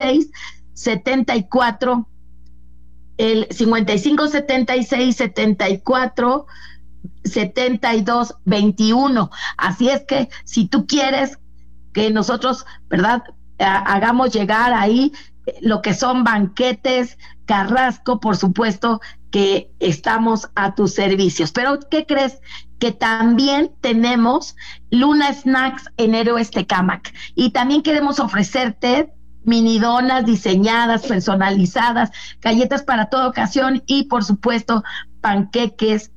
74, el 55 76 74 72 21. Así es que si tú quieres que nosotros, ¿verdad?, hagamos llegar ahí lo que son banquetes, Carrasco, por supuesto que estamos a tus servicios. Pero ¿qué crees? Que también tenemos Luna Snacks en Héroes Tecámac, y también queremos ofrecerte mini donas diseñadas, personalizadas, galletas para toda ocasión y por supuesto panqueques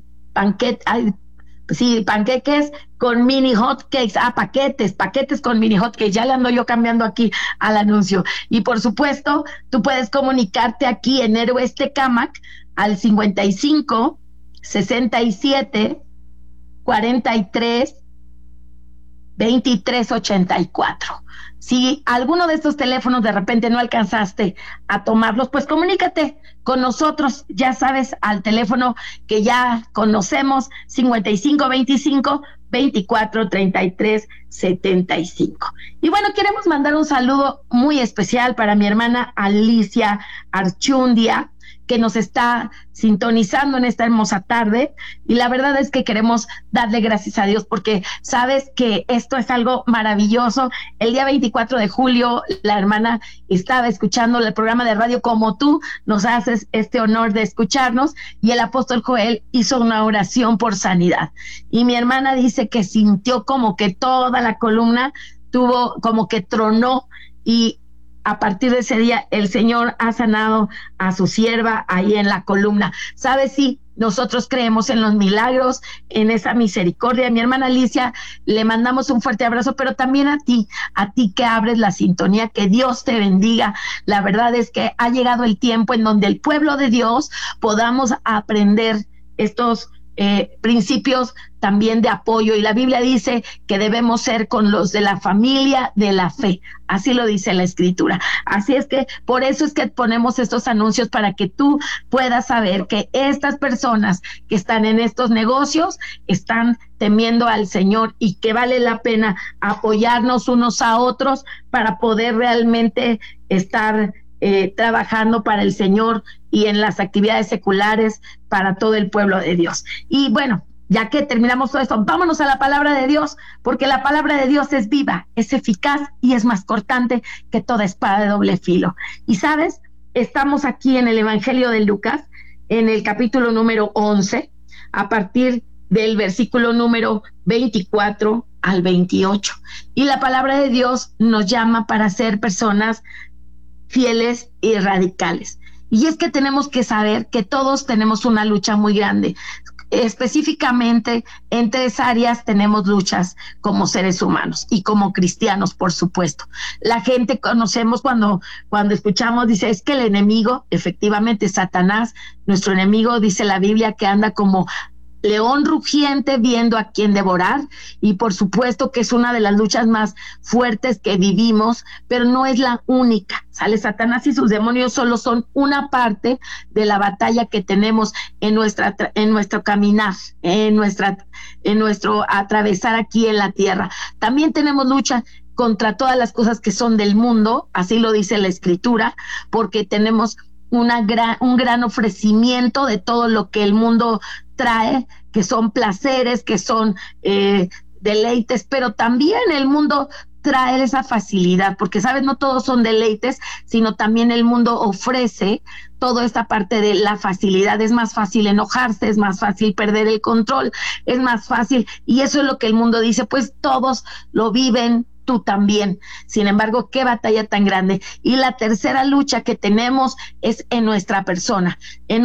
con mini hotcakes, paquetes con mini hotcakes, ya le ando yo cambiando aquí al anuncio. Y por supuesto, tú puedes comunicarte aquí en Héroes Tecámac al 55 67 43 23 84. Si alguno de estos teléfonos de repente no alcanzaste a tomarlos, pues comunícate con nosotros, ya sabes, al teléfono que ya conocemos, 55 25 24 33 75. Y bueno, queremos mandar un saludo muy especial para mi hermana Alicia Archundia, que nos está sintonizando en esta hermosa tarde, y la verdad es que queremos darle gracias a Dios porque sabes que esto es algo maravilloso. El día 24 de julio la hermana estaba escuchando el programa de radio como tú nos haces este honor de escucharnos, y el apóstol Joel hizo una oración por sanidad, y mi hermana dice que sintió como que toda la columna tuvo como que tronó, y a partir de ese día el Señor ha sanado a su sierva ahí en la columna. ¿Sabes? Sí, nosotros creemos en los milagros, en esa misericordia. Mi hermana Alicia, le mandamos un fuerte abrazo, pero también a ti que abres la sintonía, que Dios te bendiga. La verdad es que ha llegado el tiempo en donde el pueblo de Dios podamos aprender estos principios también de apoyo, y la Biblia dice que debemos ser con los de la familia de la fe, así lo dice la Escritura. Así es que por eso es que ponemos estos anuncios, para que tú puedas saber que estas personas que están en estos negocios están temiendo al Señor, y que vale la pena apoyarnos unos a otros para poder realmente estar trabajando para el Señor y en las actividades seculares para todo el pueblo de Dios. Y bueno, ya que terminamos todo esto, vámonos a la palabra de Dios, porque la palabra de Dios es viva, es eficaz y es más cortante que toda espada de doble filo. Y sabes, estamos aquí en el Evangelio de Lucas, en el capítulo número 11, a partir del versículo número 24 al 28. Y la palabra de Dios nos llama para ser personas fieles y radicales. Y es que tenemos que saber que todos tenemos una lucha muy grande. Específicamente en 3 áreas tenemos luchas como seres humanos y como cristianos, por supuesto. La gente conocemos cuando escuchamos, dice, es que el enemigo, efectivamente, Satanás, nuestro enemigo, dice la Biblia, que anda como león rugiente viendo a quién devorar, y por supuesto que es una de las luchas más fuertes que vivimos, pero no es la única. Sale Satanás y sus demonios solo son una parte de la batalla que tenemos en nuestro caminar, en nuestro atravesar aquí en la tierra. También tenemos lucha contra todas las cosas que son del mundo, así lo dice la Escritura, porque tenemos un gran ofrecimiento de todo lo que el mundo trae, que son placeres, que son deleites, pero también el mundo trae esa facilidad, porque sabes, no todos son deleites, sino también el mundo ofrece toda esta parte de la facilidad. Es más fácil enojarse, es más fácil perder el control, es más fácil, y eso es lo que el mundo dice, pues todos lo viven, tú también. Sin embargo, qué batalla tan grande. Y la tercera lucha que tenemos es en nuestra persona,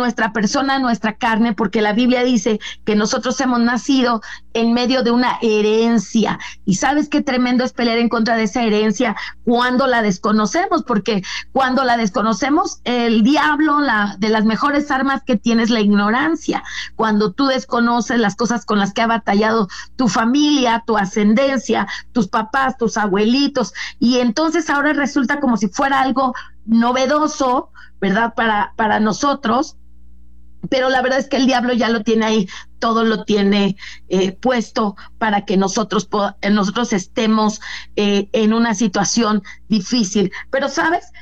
nuestra carne, porque la Biblia dice que nosotros hemos nacido en medio de una herencia. Y sabes qué tremendo es pelear en contra de esa herencia cuando la desconocemos, porque cuando la desconocemos, el diablo, de las mejores armas que tiene es la ignorancia. Cuando tú desconoces las cosas con las que ha batallado tu familia, tu ascendencia, tus papás, tus abuelitos, y entonces ahora resulta como si fuera algo novedoso, ¿verdad? Para nosotros, pero la verdad es que el diablo ya lo tiene ahí, todo lo tiene puesto para que nosotros estemos en una situación difícil. Pero, ¿sabes?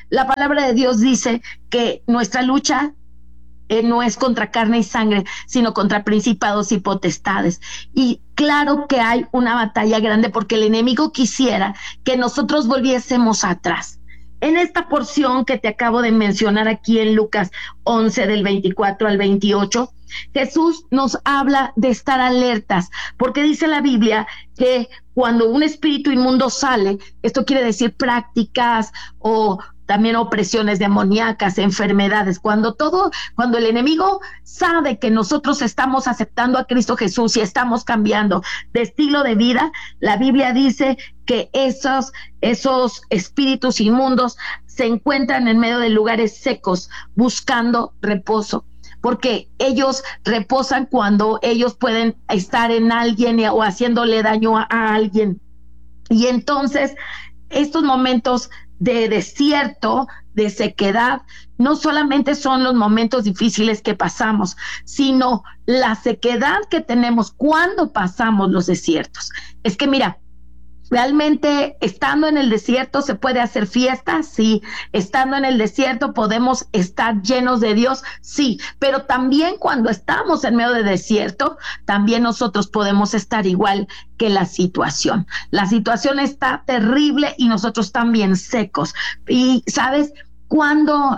La palabra de Dios dice que nuestra lucha no es contra carne y sangre, sino contra principados y potestades. Y claro que hay una batalla grande porque el enemigo quisiera que nosotros volviésemos atrás. En esta porción que te acabo de mencionar aquí en Lucas 11 del 24 al 28, Jesús nos habla de estar alertas, porque dice la Biblia que cuando un espíritu inmundo sale, esto quiere decir prácticas o también opresiones demoníacas, enfermedades, cuando el enemigo sabe que nosotros estamos aceptando a Cristo Jesús y estamos cambiando de estilo de vida, la Biblia dice que esos espíritus inmundos se encuentran en medio de lugares secos buscando reposo, porque ellos reposan cuando ellos pueden estar en alguien o haciéndole daño a alguien. Y entonces estos momentos de desierto, de sequedad, no solamente son los momentos difíciles que pasamos, sino la sequedad que tenemos cuando pasamos los desiertos. Es que mira, realmente estando en el desierto se puede hacer fiesta, sí. Estando en el desierto podemos estar llenos de Dios, sí. Pero también cuando estamos en medio de desierto, también nosotros podemos estar igual que la situación. La situación está terrible y nosotros también secos. Y, ¿sabes? Cuando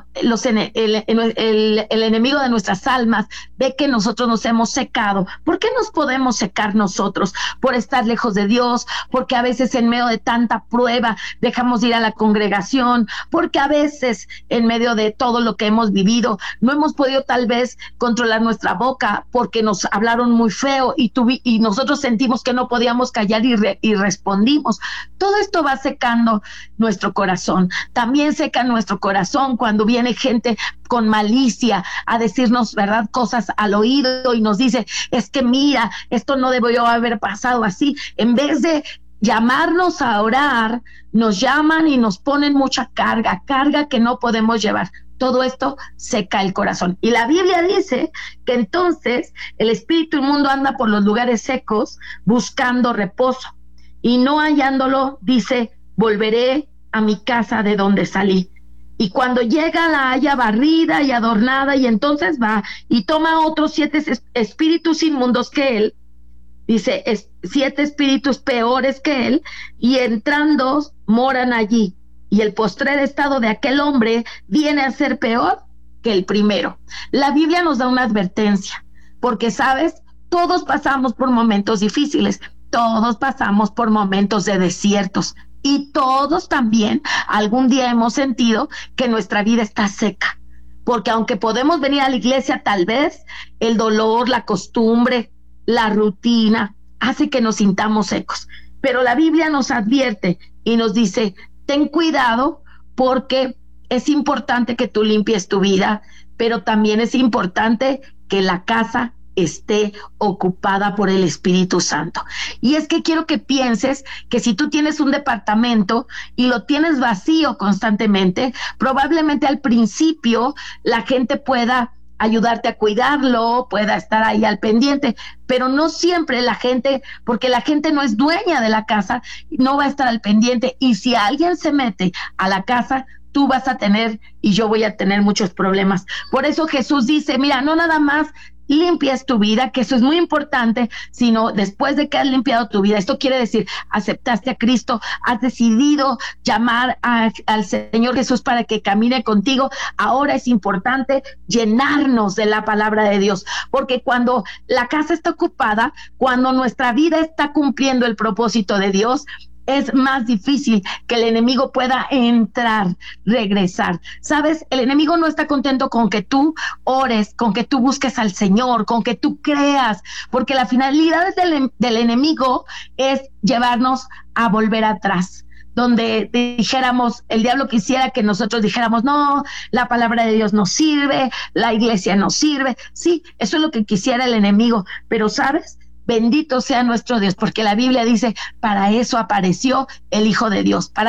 el enemigo de nuestras almas ve que nosotros nos hemos secado, ¿por qué nos podemos secar nosotros? Por estar lejos de Dios, porque a veces en medio de tanta prueba dejamos de ir a la congregación, porque a veces en medio de todo lo que hemos vivido no hemos podido tal vez controlar nuestra boca porque nos hablaron muy feo y nosotros sentimos que no podíamos callar y respondimos. Todo esto va secando nuestro corazón. También seca nuestro corazón cuando viene gente con malicia a decirnos, ¿verdad?, cosas al oído y nos dice, es que mira, esto no debió haber pasado así. En vez de llamarnos a orar, nos llaman y nos ponen mucha carga que no podemos llevar. Todo esto seca el corazón. Y la Biblia dice que entonces el espíritu inmundo anda por los lugares secos buscando reposo y no hallándolo, dice, volveré a mi casa de donde salí. Y cuando llega la halla barrida y adornada, y entonces va y toma otros 7 espíritus inmundos que él, dice, 7 espíritus peores que él, y entrando moran allí. Y el postrer estado de aquel hombre viene a ser peor que el primero. La Biblia nos da una advertencia, porque, ¿sabes? Todos pasamos por momentos difíciles, todos pasamos por momentos de desiertos. Y todos también algún día hemos sentido que nuestra vida está seca, porque aunque podemos venir a la iglesia, tal vez el dolor, la costumbre, la rutina hace que nos sintamos secos. Pero la Biblia nos advierte y nos dice, ten cuidado porque es importante que tú limpies tu vida, pero también es importante que la casa esté ocupada por el Espíritu Santo. Y es que quiero que pienses que si tú tienes un departamento y lo tienes vacío constantemente, probablemente al principio la gente pueda ayudarte a cuidarlo, pueda estar ahí al pendiente, pero no siempre la gente, porque la gente no es dueña de la casa, no va a estar al pendiente. Y si alguien se mete a la casa, tú vas a tener y yo voy a tener muchos problemas. Por eso Jesús dice, mira, no nada más limpias tu vida, que eso es muy importante, sino después de que has limpiado tu vida, esto quiere decir, aceptaste a Cristo, has decidido llamar al Señor Jesús para que camine contigo, ahora es importante llenarnos de la palabra de Dios, porque cuando la casa está ocupada, cuando nuestra vida está cumpliendo el propósito de Dios, es más difícil que el enemigo pueda entrar, regresar. ¿Sabes? El enemigo no está contento con que tú ores, con que tú busques al Señor, con que tú creas, porque la finalidad del enemigo es llevarnos a volver atrás, donde dijéramos, el diablo quisiera que nosotros dijéramos, no, la palabra de Dios no sirve, la iglesia no sirve. Sí, eso es lo que quisiera el enemigo, pero ¿sabes? Bendito sea nuestro Dios, porque la Biblia dice, para eso apareció el Hijo de Dios, para que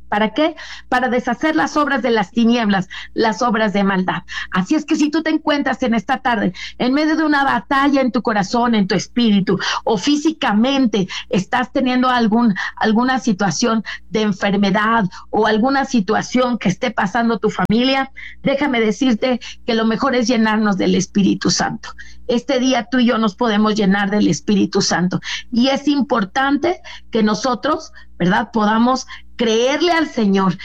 ¿Para qué? Para deshacer las obras de las tinieblas, las obras de maldad. Así es que si tú te encuentras en esta tarde en medio de una batalla en tu corazón, en tu espíritu, o físicamente estás teniendo alguna situación de enfermedad o alguna situación que esté pasando tu familia, déjame decirte que lo mejor es llenarnos del Espíritu Santo. Este día tú y yo nos podemos llenar del Espíritu Santo. Y es importante que nosotros, ¿verdad?, podamos creerle al Señor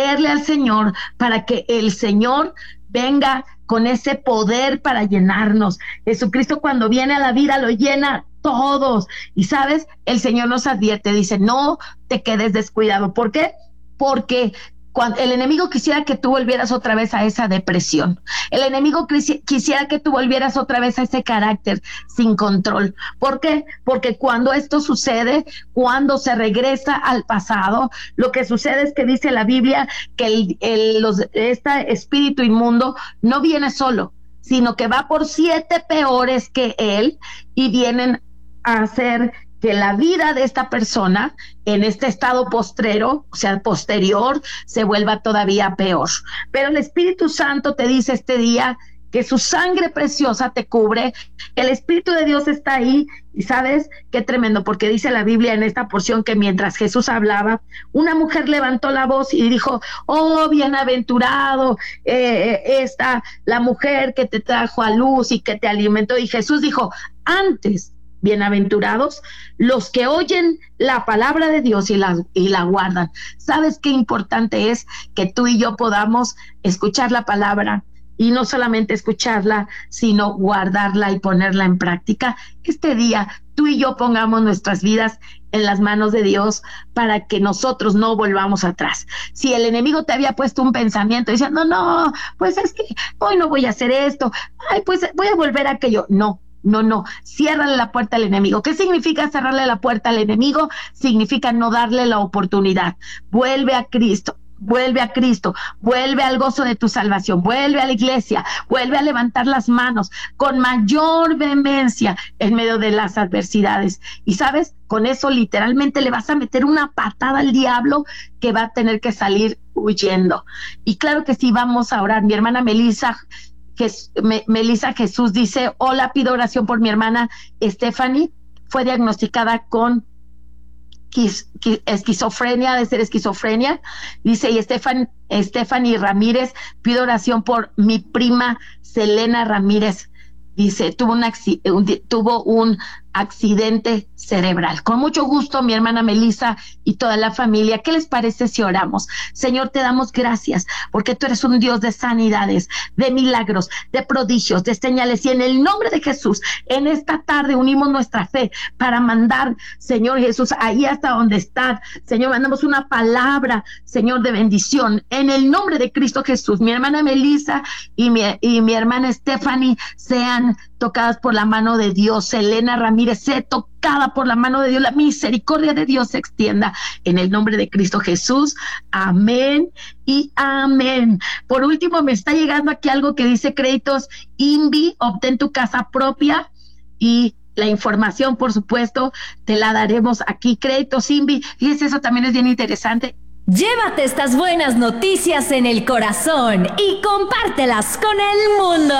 para que el Señor venga con ese poder para llenarnos. Jesucristo cuando viene a la vida lo llena todos. Y sabes, el Señor nos advierte, dice, no te quedes descuidado. ¿Por qué? Porque cuando el enemigo quisiera que tú volvieras otra vez a esa depresión. El enemigo quisiera que tú volvieras otra vez a ese carácter sin control. ¿Por qué? Porque cuando esto sucede, cuando se regresa al pasado, lo que sucede es que dice la Biblia que este espíritu inmundo no viene solo, sino que va por 7 peores que él y vienen a hacer que la vida de esta persona en este estado postrero, o sea, posterior, se vuelva todavía peor. Pero el Espíritu Santo te dice este día que su sangre preciosa te cubre, el Espíritu de Dios está ahí, y sabes qué tremendo, porque dice la Biblia en esta porción que mientras Jesús hablaba, una mujer levantó la voz y dijo, oh, bienaventurado la mujer que te trajo a luz y que te alimentó, y Jesús dijo, antes, bienaventurados los que oyen la palabra de Dios y la guardan. ¿Sabes qué importante es que tú y yo podamos escuchar la palabra y no solamente escucharla, sino guardarla y ponerla en práctica? Este día tú y yo pongamos nuestras vidas en las manos de Dios para que nosotros no volvamos atrás. Si el enemigo te había puesto un pensamiento diciendo, no, pues es que hoy no voy a hacer esto, ay, pues voy a volver a aquello, no, ciérrale la puerta al enemigo. ¿Qué significa cerrarle la puerta al enemigo? Significa no darle la oportunidad. Vuelve a Cristo, vuelve al gozo de tu salvación, vuelve a la iglesia, vuelve a levantar las manos con mayor vehemencia en medio de las adversidades. Y sabes, con eso literalmente le vas a meter una patada al diablo que va a tener que salir huyendo. Y claro que sí, vamos a orar. Mi hermana Melissa Jesús dice, hola, pido oración por mi hermana Stephanie, fue diagnosticada con esquizofrenia, de ser esquizofrenia, dice, y Stephanie Ramírez, pido oración por mi prima Selena Ramírez, dice, tuvo un accidente cerebral. Con mucho gusto, mi hermana Melissa y toda la familia, ¿qué les parece si oramos? Señor, te damos gracias porque tú eres un Dios de sanidades, de milagros, de prodigios, de señales, y en el nombre de Jesús, en esta tarde unimos nuestra fe para mandar, Señor Jesús, ahí hasta donde están, Señor, mandamos una palabra, Señor, de bendición, en el nombre de Cristo Jesús. Mi hermana Melissa y mi hermana Stephanie sean tocadas por la mano de Dios. Selena Ramírez, sé tocada por la mano de Dios, la misericordia de Dios se extienda en el nombre de Cristo Jesús. Amén y amén. Por último, me está llegando aquí algo que dice créditos INVI, obtén tu casa propia, y la información, por supuesto, te la daremos aquí. Créditos INVI, fíjese, eso también es bien interesante. Llévate estas buenas noticias en el corazón y compártelas con el mundo.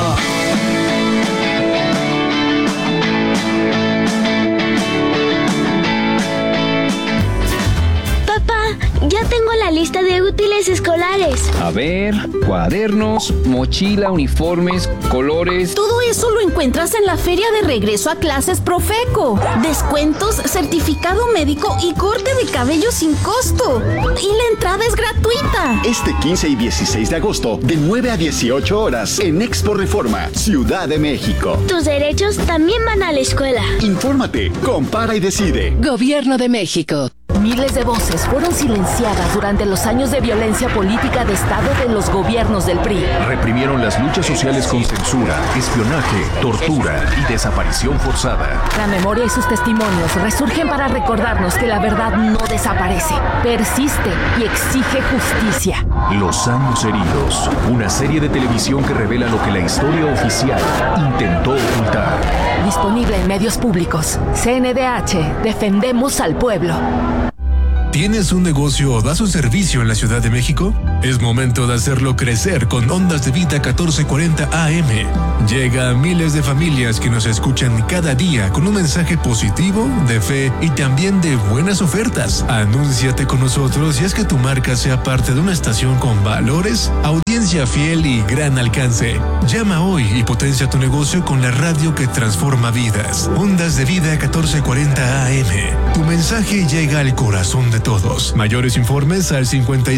Ya tengo la lista de útiles escolares. A ver, cuadernos, mochila, uniformes, colores. Todo eso lo encuentras en la feria de regreso a clases Profeco. Descuentos, certificado médico y corte de cabello sin costo. Y la entrada es gratuita. Este 15 y 16 de agosto, de 9 a 18 horas, en Expo Reforma, Ciudad de México. Tus derechos también van a la escuela. Infórmate, compara y decide. Gobierno de México. Miles de voces fueron silenciadas durante los años de violencia política de Estado de los gobiernos del PRI. Reprimieron las luchas sociales con censura, espionaje, tortura y desaparición forzada. La memoria y sus testimonios resurgen para recordarnos que la verdad no desaparece, persiste y exige justicia. Los años heridos, una serie de televisión que revela lo que la historia oficial intentó ocultar. Disponible en medios públicos. CNDH, defendemos al pueblo. ¿Tienes un negocio o das un servicio en la Ciudad de México? Es momento de hacerlo crecer con Ondas de Vida 1440 AM. Llega a miles de familias que nos escuchan cada día con un mensaje positivo, de fe y también de buenas ofertas. Anúnciate con nosotros y haz que tu marca sea parte de una estación con valores, audiencia fiel y gran alcance. Llama hoy y potencia tu negocio con la radio que transforma vidas. Ondas de Vida 1440 AM. Tu mensaje llega al corazón de todos. Mayores informes al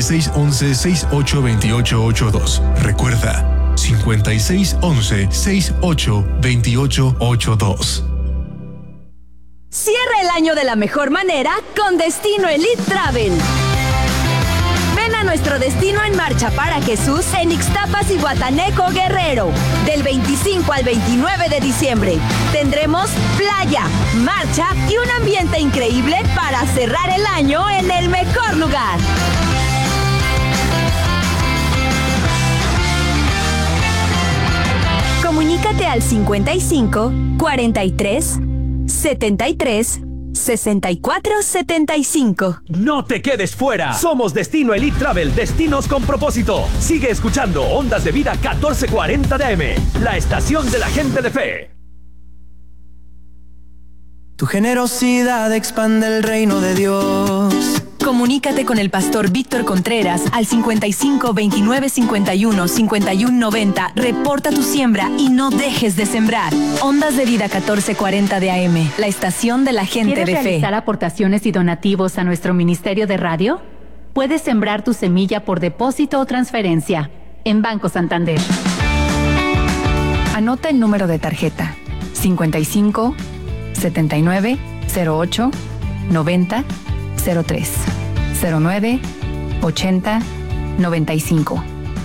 5611-682882. Recuerda, 5611-682882. Cierra el año de la mejor manera con Destino Elite Travel. Ven a nuestro Destino en Marcha para Jesús en Ixtapas y Guataneco, Guerrero. Del 25 al 29 de diciembre tendremos playa, marcha y un ambiente increíble para cerrar el año en el mejor lugar. Comunícate al 55 43 73 64 75. No te quedes fuera. Somos Destino Elite Travel, destinos con propósito. Sigue escuchando Ondas de Vida 1440 de AM, la estación de la gente de fe. Tu generosidad expande el reino de Dios. Comunícate con el pastor Víctor Contreras al 55 29 51 51 90. Reporta tu siembra y no dejes de sembrar. Ondas de Vida 1440 de AM, la estación de la gente de fe. ¿Quieres realizar aportaciones y donativos a nuestro ministerio de radio? Puedes sembrar tu semilla por depósito o transferencia en Banco Santander. Anota el número de tarjeta: 55 79 08 90 03 09 80 95.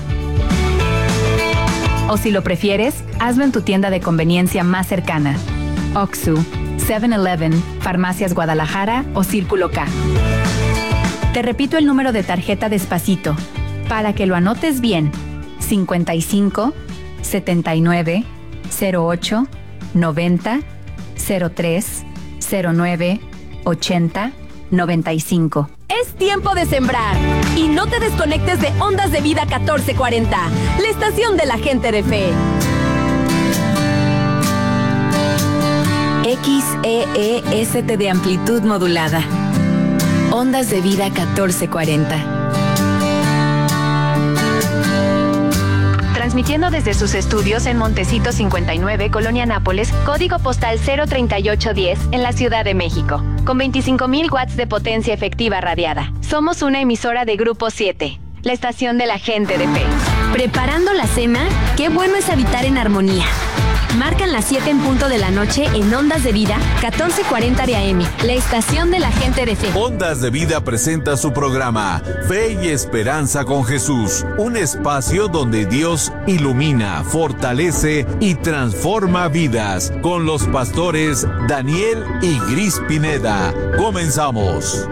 O si lo prefieres, hazlo en tu tienda de conveniencia más cercana: Oxxo, 7-Eleven, Farmacias Guadalajara o Círculo K. Te repito el número de tarjeta despacito para que lo anotes bien: 55 79 08 90 03 09 80 95. Es tiempo de sembrar y no te desconectes de Ondas de Vida 1440, la estación de la gente de fe. XEEST de amplitud modulada. Ondas de Vida 1440. Transmitiendo desde sus estudios en Montecito 59, Colonia Nápoles, código postal 03810, en la Ciudad de México, con 25,000 watts de potencia efectiva radiada. Somos una emisora de Grupo 7, la estación de la gente de fe. ¿Preparando la cena? Qué bueno es habitar en armonía. Marcan las 7 en punto de la noche en Ondas de Vida 1440 de AM, la estación de la gente de fe. Ondas de Vida presenta su programa Fe y Esperanza con Jesús, un espacio donde Dios ilumina, fortalece y transforma vidas, con los pastores Daniel y Gris Pineda. Comenzamos.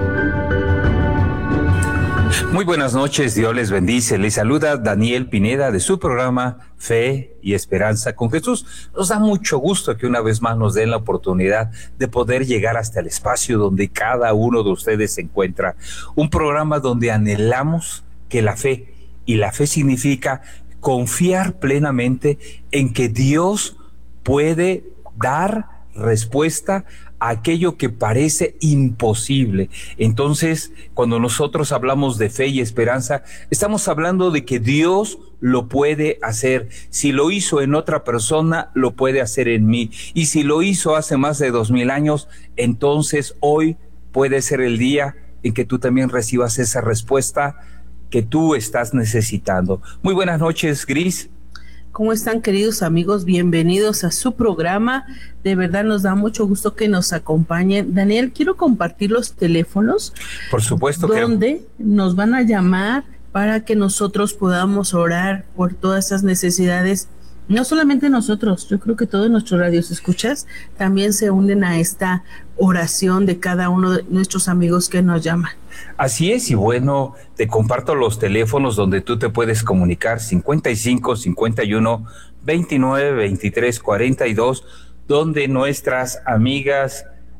Muy buenas noches, Dios les bendice. Les saluda Daniel Pineda de su programa Fe y Esperanza con Jesús. Nos da mucho gusto que una vez más nos den la oportunidad de poder llegar hasta el espacio donde cada uno de ustedes se encuentra. Un programa donde anhelamos que la fe, y la fe significa confiar plenamente en que Dios puede dar respuesta a aquello que parece imposible. Entonces, cuando nosotros hablamos de fe y esperanza, estamos hablando de que Dios lo puede hacer. Si lo hizo en otra persona, lo puede hacer en mí. Y si lo hizo hace más de 2000 años, entonces hoy puede ser el día en que tú también recibas esa respuesta que tú estás necesitando. Muy buenas noches, Gris. ¿Cómo están, queridos amigos? Bienvenidos a su programa. De verdad nos da mucho gusto que nos acompañen. Daniel, quiero compartir los teléfonos. Por supuesto que donde nos van a llamar para que nosotros podamos orar por todas esas necesidades. No solamente nosotros, yo creo que todos nuestros radioescuchas también se unen a esta oración de cada uno de nuestros amigos que nos llaman. Así es, y bueno, te comparto los teléfonos donde tú te puedes comunicar: 55 51 29 23 42, donde nuestras amigas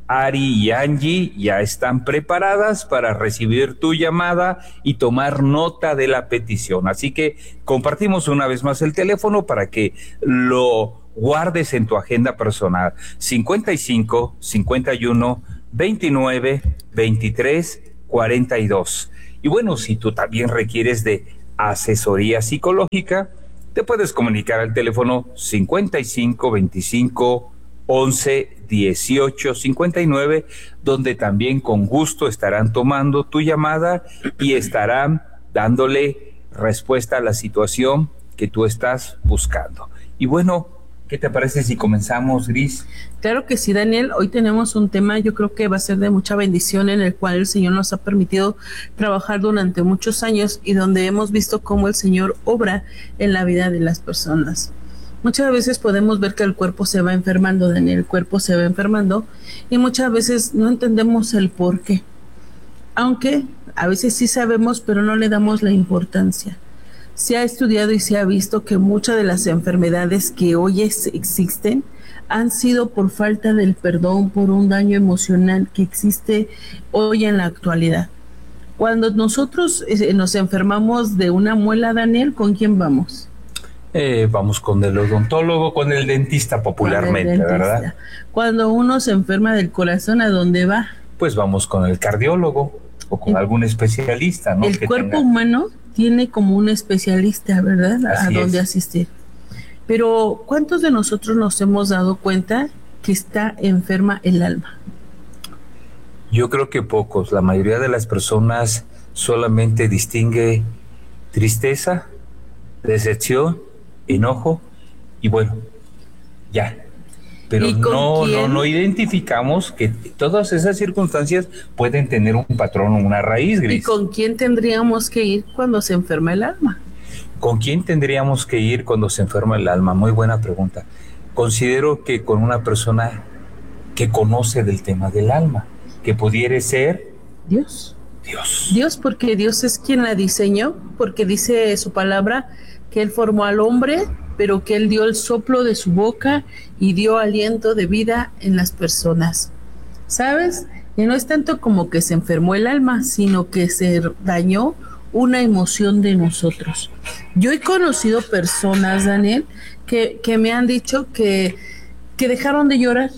Ari y Angie ya están preparadas para recibir tu llamada y tomar nota de la petición. Así que compartimos una vez más el teléfono para que lo guardes en tu agenda personal. 55 51 29 23 42. Y bueno, si tú también requieres de asesoría psicológica, te puedes comunicar al teléfono 55 25 11 18 59, donde también con gusto estarán tomando tu llamada y estarán dándole respuesta a la situación que tú estás buscando. Y bueno, ¿qué te parece si comenzamos, Gris? Claro que sí, Daniel. Hoy tenemos un tema, yo creo que va a ser de mucha bendición, en el cual el Señor nos ha permitido trabajar durante muchos años y donde hemos visto cómo el Señor obra en la vida de las personas. Muchas veces podemos ver que el cuerpo se va enfermando, Daniel, el cuerpo se va enfermando y muchas veces no entendemos el por qué. Aunque a veces sí sabemos, pero no le damos la importancia. Se ha estudiado y se ha visto que muchas de las enfermedades que hoy existen han sido por falta del perdón, por un daño emocional que existe hoy en la actualidad. Cuando nosotros nos enfermamos de una muela, Daniel, ¿con quién vamos? Vamos con el odontólogo, con el dentista popularmente, ¿verdad? Cuando uno se enferma del corazón, ¿a dónde va? Pues vamos con el cardiólogo o con algún especialista, ¿no? El cuerpo humano tiene como un especialista, ¿verdad? A dónde asistir. Pero ¿cuántos de nosotros nos hemos dado cuenta que está enferma el alma? Yo creo que pocos. La mayoría de las personas solamente distingue tristeza, decepción, enojo y bueno, ya. Pero no identificamos que todas esas circunstancias pueden tener un patrón o una raíz, Gris. ¿Y con quién tendríamos que ir cuando se enferma el alma? ¿Con quién tendríamos que ir cuando se enferma el alma? Muy buena pregunta. Considero que con una persona que conoce del tema del alma, que pudiera ser Dios. Dios, porque Dios es quien la diseñó, porque dice su palabra que Él formó al hombre, pero que Él dio el soplo de su boca y dio aliento de vida en las personas. ¿Sabes? Y no es tanto como que se enfermó el alma, sino que se dañó una emoción de nosotros. Yo he conocido personas, Daniel, que me han dicho que dejaron de llorar,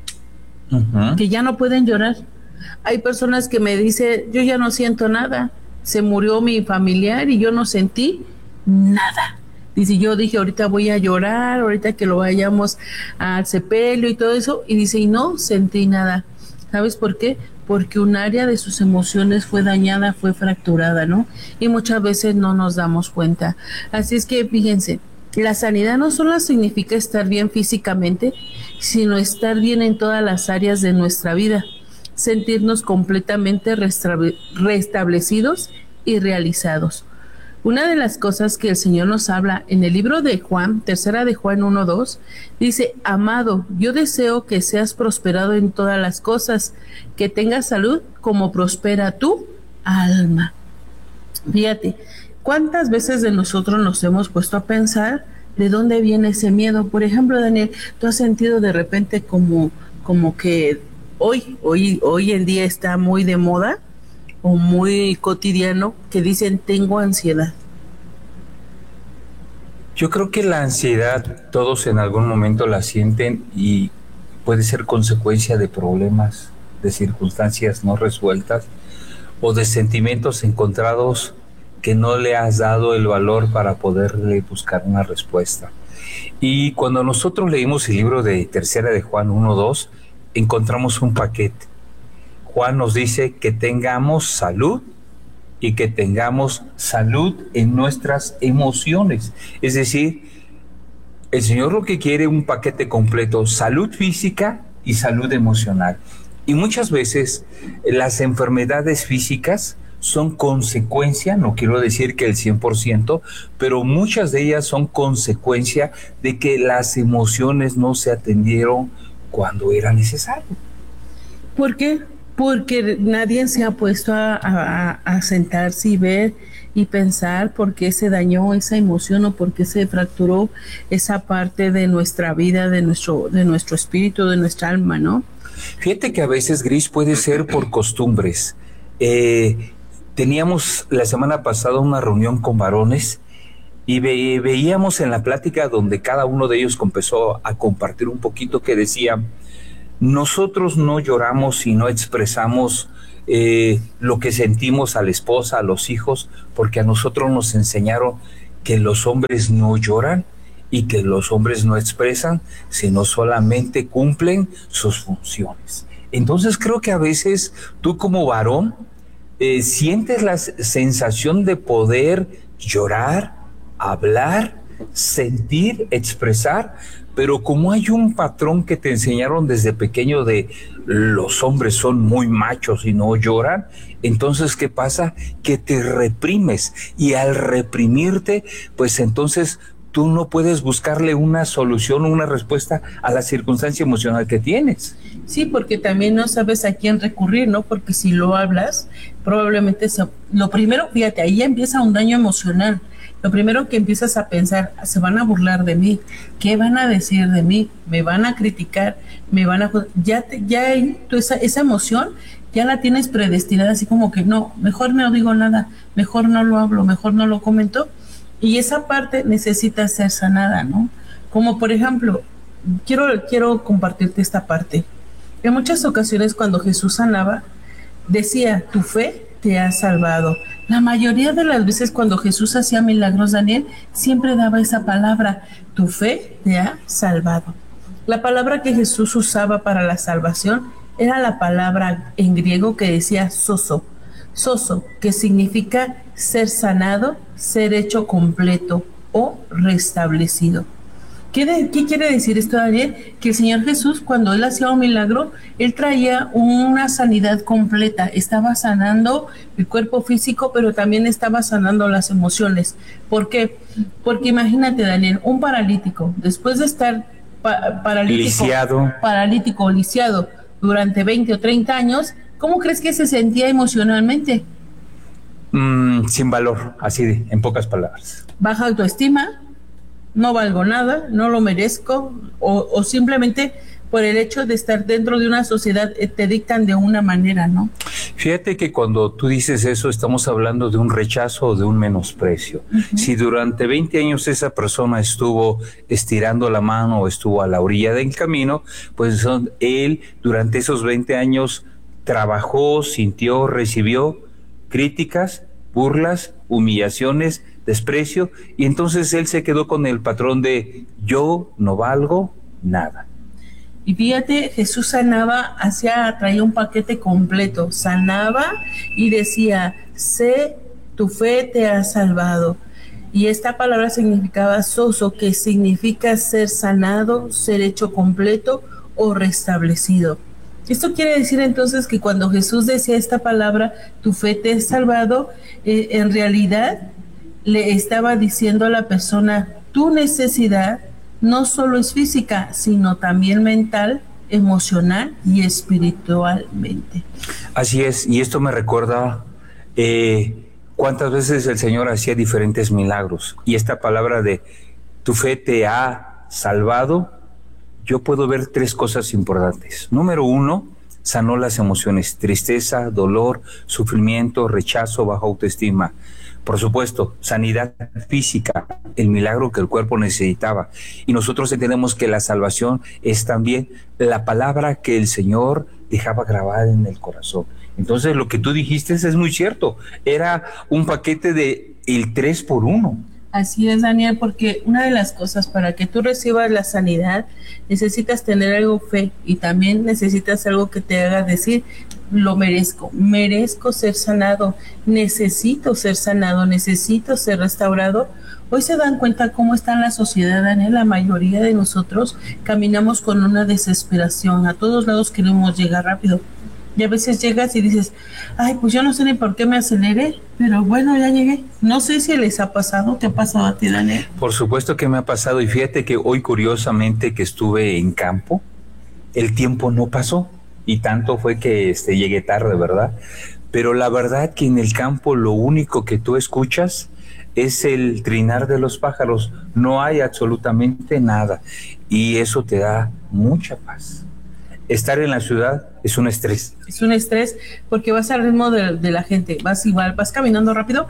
que ya no pueden llorar. Hay personas que me dicen, yo ya no siento nada, se murió mi familiar y yo no sentí nada. Dice, yo dije, ahorita voy a llorar, ahorita que lo vayamos al sepelio y todo eso, y dice, y no sentí nada. ¿Sabes por qué? Porque un área de sus emociones fue dañada, fue fracturada, ¿no? Y muchas veces no nos damos cuenta. Así es que fíjense, la sanidad no solo significa estar bien físicamente, sino estar bien en todas las áreas de nuestra vida, sentirnos completamente restablecidos y realizados. Una de las cosas que el Señor nos habla en el libro de Juan, tercera de Juan 1:2, dice, amado, yo deseo que seas prosperado en todas las cosas, que tengas salud como prospera tu alma. Fíjate, ¿cuántas veces de nosotros nos hemos puesto a pensar de dónde viene ese miedo? Por ejemplo, Daniel, ¿tú has sentido de repente como que hoy en día está muy de moda o muy cotidiano que dicen tengo ansiedad? Yo creo que la ansiedad todos en algún momento la sienten y puede ser consecuencia de problemas, de circunstancias no resueltas o de sentimientos encontrados que no le has dado el valor para poderle buscar una respuesta. Y cuando nosotros leímos el libro de tercera de Juan 1:2, encontramos un paquete. Juan nos dice que tengamos salud y que tengamos salud en nuestras emociones. Es decir, el Señor lo que quiere es un paquete completo, salud física y salud emocional. Y muchas veces las enfermedades físicas son consecuencia, no quiero decir que el 100%, pero muchas de ellas son consecuencia de que las emociones no se atendieron cuando era necesario. ¿Por qué? Porque nadie se ha puesto a sentarse y ver y pensar por qué se dañó esa emoción o por qué se fracturó esa parte de nuestra vida, de nuestro espíritu, de nuestra alma, ¿no? Fíjate que a veces, Gris, puede ser por costumbres. Teníamos la semana pasada una reunión con varones y veíamos en la plática donde cada uno de ellos empezó a compartir un poquito, que decía: nosotros no lloramos y no expresamos lo que sentimos a la esposa, a los hijos, porque a nosotros nos enseñaron que los hombres no lloran y que los hombres no expresan, sino solamente cumplen sus funciones. Entonces creo que a veces tú como varón sientes la sensación de poder llorar, hablar, sentir, expresar, pero como hay un patrón que te enseñaron desde pequeño de los hombres son muy machos y no lloran, entonces ¿qué pasa? Que te reprimes, y al reprimirte, pues entonces tú no puedes buscarle una solución, una respuesta a la circunstancia emocional que tienes. Sí, porque también no sabes a quién recurrir, ¿no? Porque si lo hablas, probablemente lo primero, fíjate, ahí empieza un daño emocional. Lo primero que empiezas a pensar: se van a burlar de mí, ¿qué van a decir de mí? ¿Me van a criticar? ¿Me van a...? Ya tú esa emoción ya la tienes predestinada, así como que no, mejor no digo nada, mejor no lo hablo, mejor no lo comento. Y esa parte necesita ser sanada, ¿no? Como por ejemplo, quiero compartirte esta parte. En muchas ocasiones cuando Jesús sanaba, decía: tu fe te ha salvado. La mayoría de las veces cuando Jesús hacía milagros, Daniel, siempre daba esa palabra: tu fe te ha salvado. La palabra que Jesús usaba para la salvación era la palabra en griego que decía sozo, que significa ser sanado, ser hecho completo o restablecido. ¿Qué quiere decir esto, Daniel? Que el Señor Jesús, cuando Él hacía un milagro, Él traía una sanidad completa. Estaba sanando el cuerpo físico, pero también estaba sanando las emociones. ¿Por qué? Porque imagínate, Daniel, un paralítico, después de estar paralítico, lisiado durante 20 o 30 años, ¿cómo crees que se sentía emocionalmente? Sin valor, así en pocas palabras. Baja autoestima, no valgo nada, no lo merezco, o simplemente por el hecho de estar dentro de una sociedad te dictan de una manera, ¿no? Fíjate que cuando tú dices eso estamos hablando de un rechazo o de un menosprecio. Uh-huh. Si durante 20 años esa persona estuvo estirando la mano o estuvo a la orilla del camino, pues él durante esos 20 años trabajó, sintió, recibió críticas, burlas, humillaciones, desprecio, y entonces él se quedó con el patrón de yo no valgo nada. Y fíjate, Jesús sanaba, traía un paquete completo, sanaba y decía: tu fe te ha salvado. Y esta palabra significaba sozo, que significa ser sanado, ser hecho completo o restablecido. Esto quiere decir entonces que cuando Jesús decía esta palabra, tu fe te ha salvado, en realidad le estaba diciendo a la persona: tu necesidad no solo es física, sino también mental, emocional y espiritualmente. Así es, y esto me recuerda cuántas veces el Señor hacía diferentes milagros, y esta palabra de tu fe te ha salvado, yo puedo ver 3 cosas importantes. Número 1, sanó las emociones: tristeza, dolor, sufrimiento, rechazo, baja autoestima. Por supuesto, sanidad física, el milagro que el cuerpo necesitaba. Y nosotros entendemos que la salvación es también la palabra que el Señor dejaba grabada en el corazón. Entonces, lo que tú dijiste es muy cierto. Era un paquete de el 3 por 1. Así es, Daniel, porque una de las cosas para que tú recibas la sanidad, necesitas tener algo fe, y también necesitas algo que te haga decir: lo merezco ser sanado, necesito ser sanado, necesito ser restaurado. Hoy se dan cuenta cómo está en la sociedad, Daniel. La mayoría de nosotros caminamos con una desesperación, a todos lados queremos llegar rápido. Y a veces llegas y dices: ay, pues yo no sé ni por qué me aceleré, pero bueno, ya llegué. No sé si les ha pasado. ¿Te ha pasado a ti, Daniel? Por supuesto que me ha pasado, y fíjate que hoy, curiosamente, que estuve en campo, el tiempo no pasó, y tanto fue que llegué tarde, ¿verdad? pero la verdad que en el campo lo único que tú escuchas es el trinar de los pájaros, no hay absolutamente nada, y eso te da mucha paz. Estar en la ciudad es un estrés. Es un estrés porque vas al ritmo de la gente, vas igual, vas caminando rápido.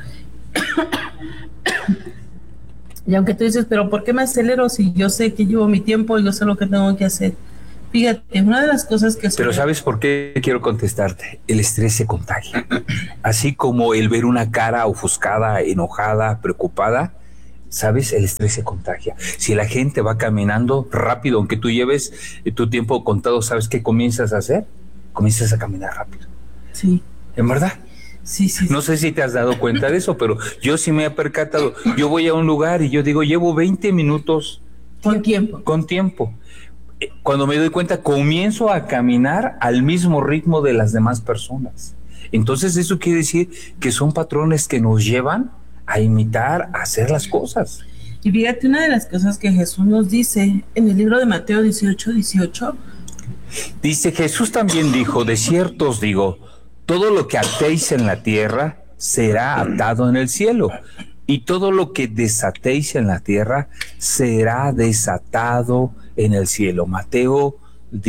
Y aunque tú dices, pero ¿por qué me acelero si yo sé que llevo mi tiempo y yo sé lo que tengo que hacer? Fíjate, una de las cosas que... Pero ¿sabes por qué quiero contestarte? El estrés se contagia. Así como el ver una cara ofuscada, enojada, preocupada, ¿sabes? El estrés se contagia. Si la gente va caminando rápido, aunque tú lleves tu tiempo contado, ¿sabes qué comienzas a hacer? Comienzas a caminar rápido. Sí. ¿En verdad? Sí. No sé si te has dado cuenta de eso, pero yo sí me he percatado. Yo voy a un lugar y yo digo, llevo 20 minutos. Con tiempo. Con tiempo. Cuando me doy cuenta, comienzo a caminar al mismo ritmo de las demás personas. Entonces eso quiere decir que son patrones que nos llevan a imitar, a hacer las cosas. Y fíjate, una de las cosas que Jesús nos dice en el libro de Mateo 18:18. Dice, Jesús también dijo, de cierto os digo, todo lo que atéis en la tierra será atado en el cielo, y todo lo que desatéis en la tierra será desatado en el cielo. Mateo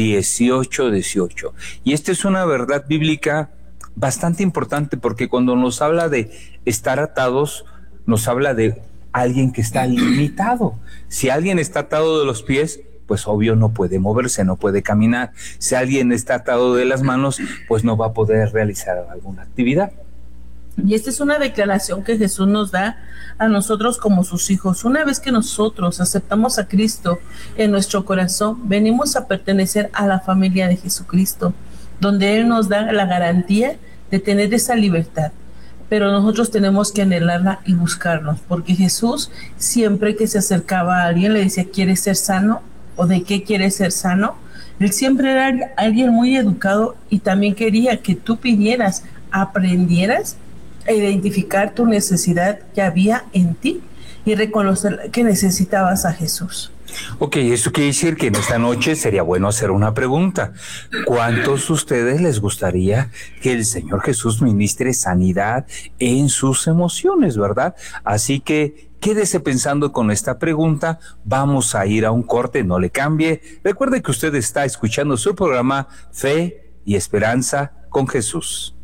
18:18. Y esta es una verdad bíblica bastante importante, porque cuando nos habla de estar atados, nos habla de alguien que está limitado. Si alguien está atado de los pies, pues obvio no puede moverse, no puede caminar. Si alguien está atado de las manos, pues no va a poder realizar alguna actividad. Y esta es una declaración que Jesús nos da a nosotros como sus hijos. Una vez que nosotros aceptamos a Cristo en nuestro corazón, venimos a pertenecer a la familia de Jesucristo, donde Él nos da la garantía de tener esa libertad. Pero nosotros tenemos que anhelarla y buscarnos, porque Jesús siempre que se acercaba a alguien le decía, ¿quieres ser sano? ¿O de qué quieres ser sano? Él siempre era alguien muy educado y también quería que tú pidieras, aprendieras a identificar tu necesidad que había en ti y reconocer que necesitabas a Jesús. Ok, eso quiere decir que en esta noche sería bueno hacer una pregunta. ¿Cuántos de ustedes les gustaría que el Señor Jesús ministre sanidad en sus emociones, verdad? Así que quédese pensando con esta pregunta. Vamos a ir a un corte, no le cambie. Recuerde que usted está escuchando su programa Fe y Esperanza con Jesús.